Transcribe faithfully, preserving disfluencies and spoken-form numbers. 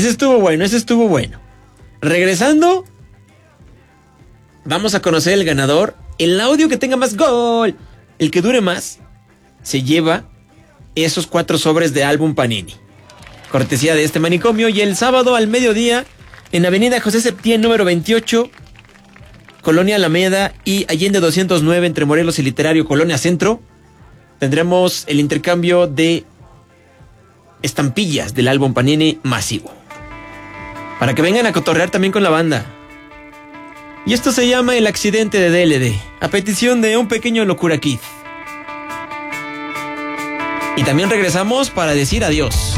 Ese estuvo bueno, ese estuvo bueno. Regresando, vamos a conocer el ganador. El audio que tenga más gol, el que dure más, se lleva esos cuatro sobres de álbum Panini. Cortesía de este manicomio. Y el sábado al mediodía, en Avenida José Septién, número veintiocho, Colonia Alameda y Allende doscientos nueve, entre Morelos y Literario, Colonia Centro, tendremos el intercambio de estampillas del álbum Panini masivo, para que vengan a cotorrear también con la banda. Y esto se llama El Accidente de D L D, a petición de un pequeño Locura Kid. Y también regresamos para decir adiós.